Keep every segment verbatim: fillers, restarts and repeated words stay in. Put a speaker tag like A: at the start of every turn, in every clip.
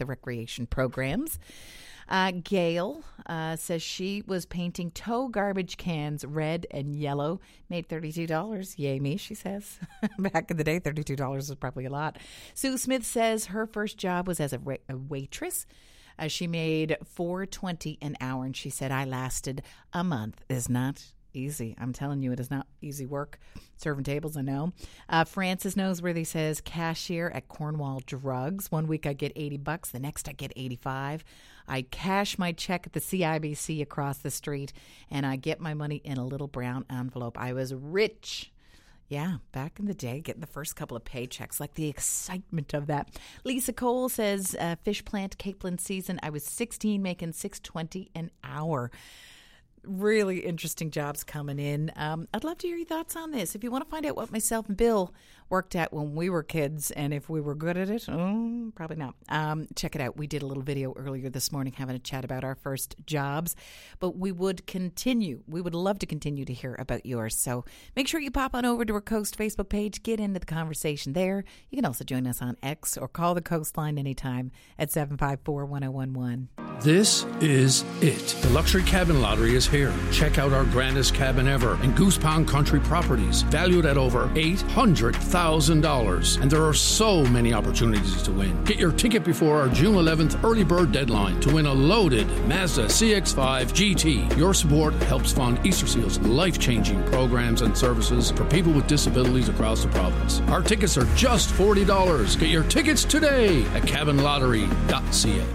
A: the recreation programs. Uh, Gail uh, says she was painting tow garbage cans red and yellow. Made thirty-two dollars. Yay me, she says. Back in the day, thirty-two dollars was probably a lot. Sue Smith says her first job was as a, ra- a waitress. Uh, she made four twenty an hour, and she said, I lasted a month. Is not easy. I'm telling you, it is not easy work. Serving tables, I know. Uh, Francis Noseworthy says, cashier at Cornwall Drugs. One week I get eighty bucks. The next I get eighty-five. I cash my check at the C I B C across the street, and I get my money in a little brown envelope. I was rich. Yeah, back in the day, getting the first couple of paychecks, like the excitement of that. Lisa Cole says, uh, fish plant capelin season. I was sixteen, making six twenty an hour. Really interesting jobs coming in. Um, I'd love to hear your thoughts on this. If you want to find out what myself and Bill worked at when we were kids and if we were good at it, oh, probably not. Um, check it out. We did a little video earlier this morning having a chat about our first jobs, but we would continue. We would love to continue to hear about yours. So make sure you pop on over to our Coast Facebook page. Get into the conversation there. You can also join us on X or call the Coastline anytime at seven five four, one oh one one.
B: This is it. The Luxury Cabin Lottery is here. Check out our grandest cabin ever in Goose Pond Country Properties, valued at over eight hundred thousand dollars. And there are so many opportunities to win. Get your ticket before our June eleventh early bird deadline to win a loaded Mazda C X five G T. Your support helps fund Easter Seal's life-changing programs and services for people with disabilities across the province. Our tickets are just forty dollars. Get your tickets today at cabin lottery dot c a.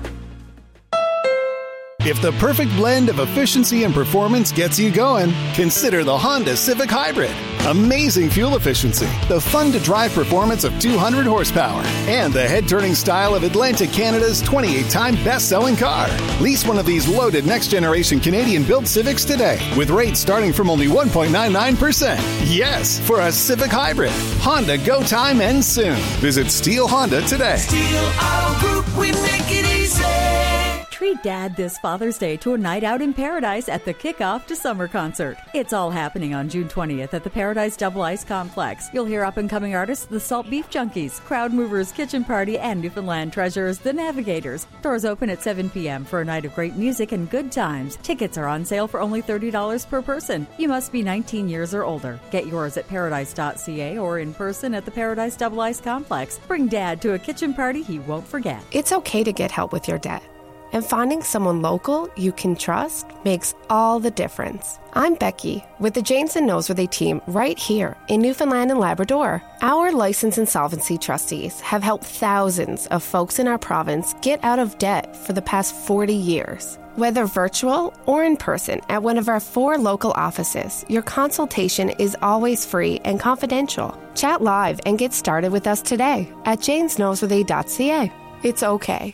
C: If the perfect blend of efficiency and performance gets you going, consider the Honda Civic Hybrid. Amazing fuel efficiency, the fun-to-drive performance of two hundred horsepower, and the head-turning style of Atlantic Canada's twenty-eight time best-selling car. Lease one of these loaded next-generation Canadian-built Civics today, with rates starting from only one point nine nine percent. Yes, for a Civic Hybrid. Honda Go Time ends soon. Visit Steel Honda today.
D: Steel Auto Group, we make it easy.
E: Treat Dad this Father's Day to a night out in paradise at the Kickoff to Summer concert. It's all happening on June twentieth at the Paradise Double Ice Complex. You'll hear up-and-coming artists the Salt Beef Junkies, Crowd Movers, Kitchen Party, and Newfoundland Treasures, the Navigators. Doors open at seven p.m. for a night of great music and good times. Tickets are on sale for only thirty dollars per person. You must be nineteen years or older. Get yours at paradise dot c a or in person at the Paradise Double Ice Complex. Bring Dad to a kitchen party he won't forget.
F: It's okay to get help with your debt. And finding someone local you can trust makes all the difference. I'm Becky with the Janes and Noseworthy team right here in Newfoundland and Labrador. Our license insolvency trustees have helped thousands of folks in our province get out of debt for the past forty years. Whether virtual or in person at one of our four local offices, your consultation is always free and confidential. Chat live and get started with us today at janes noseworthy dot c a. It's okay.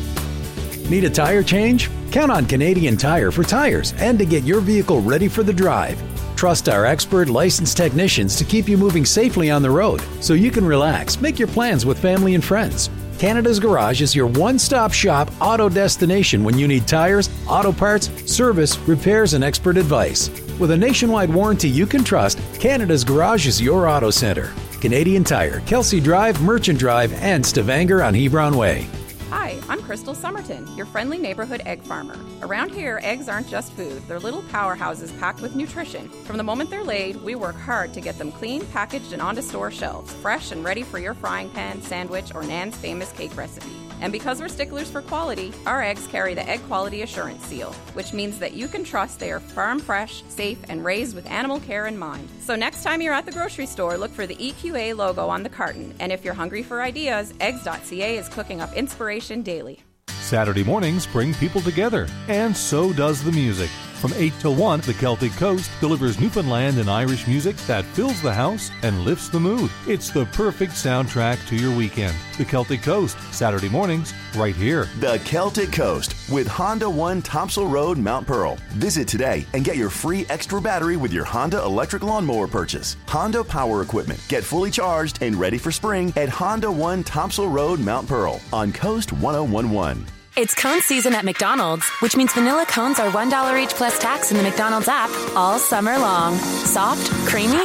G: Need a tire change? Count on Canadian Tire for tires and to get your vehicle ready for the drive. Trust our expert licensed technicians to keep you moving safely on the road so you can relax, make your plans with family and friends. Canada's Garage is your one-stop shop auto destination when you need tires, auto parts, service, repairs, and expert advice. With a nationwide warranty you can trust, Canada's Garage is your auto center. Canadian Tire, Kelsey Drive, Merchant Drive, and Stavanger on Hebron Way.
H: Hi, I'm Crystal Somerton, your friendly neighborhood egg farmer. Around here, eggs aren't just food. They're little powerhouses packed with nutrition. From the moment they're laid, we work hard to get them clean, packaged, and onto store shelves, fresh and ready for your frying pan, sandwich, or Nan's famous cake recipe. And because we're sticklers for quality, our eggs carry the Egg Quality Assurance Seal, which means that you can trust they are farm fresh, safe, and raised with animal care in mind. So next time you're at the grocery store, look for the E Q A logo on the carton. And if you're hungry for ideas, eggs dot c a is cooking up inspiration daily.
I: Saturday mornings bring people together, and so does the music. From eight till one, the Celtic Coast delivers Newfoundland and Irish music that fills the house and lifts the mood. It's the perfect soundtrack to your weekend. The Celtic Coast, Saturday mornings, right here.
J: The Celtic Coast with Honda One Topsail Road, Mount Pearl. Visit today and get your free extra battery with your Honda electric lawnmower purchase. Honda Power Equipment. Get fully charged and ready for spring at Honda One Topsail Road, Mount Pearl on Coast one oh one one.
K: It's cone season at McDonald's, which means vanilla cones are one dollar each plus tax in the McDonald's app all summer long. Soft, creamy,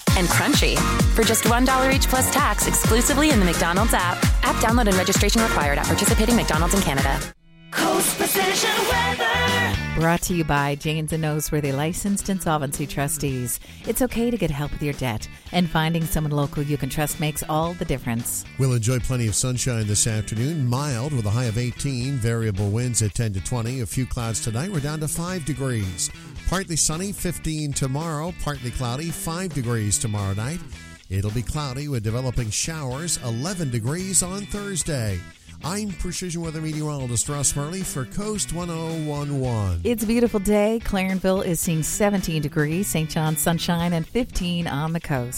K: and crunchy. For just one dollar each plus tax exclusively in the McDonald's app. App download and registration required at participating McDonald's in Canada.
D: Coast Precision Weather.
A: Brought to you by Janes and Noseworthy Licensed Insolvency Trustees. It's okay to get help with your debt, and finding someone local you can trust makes all the difference.
L: We'll enjoy plenty of sunshine this afternoon. Mild with a high of eighteen. Variable winds at ten to twenty. A few clouds tonight. We're down to five degrees. Partly sunny, fifteen tomorrow. Partly cloudy, five degrees tomorrow night. It'll be cloudy with developing showers, eleven degrees on Thursday. I'm Precision Weather Meteorologist Ross Murley for Coast one oh one point one.
A: It's a beautiful day. Clarenville is seeing seventeen degrees, Saint John's sunshine, and fifteen on the coast.